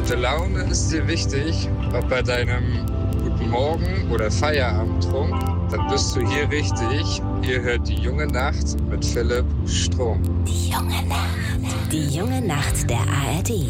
Gute Laune ist dir wichtig, ob bei deinem Guten Morgen oder Feierabendtrunk, dann bist du hier richtig. Ihr hört die junge Nacht mit Philipp Strom. Die junge Nacht. Die junge Nacht der ARD.